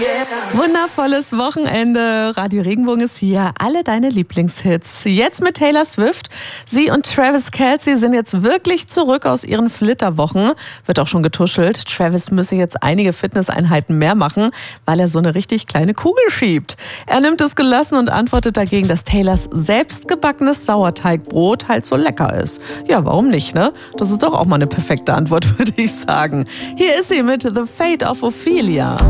Wundervolles Wochenende. Radio Regenbogen ist hier. Alle deine Lieblingshits. Jetzt mit Taylor Swift. Sie und Travis Kelce sind jetzt wirklich zurück aus ihren Flitterwochen. Wird auch schon getuschelt. Travis müsse jetzt einige Fitnesseinheiten mehr machen, weil er so eine richtig kleine Kugel schiebt. Er nimmt es gelassen und antwortet dagegen, dass Taylors selbstgebackenes Sauerteigbrot halt so lecker ist. Ja, warum nicht, ne? Das ist doch auch mal eine perfekte Antwort, würde ich sagen. Hier ist sie mit The Fate of Ophelia.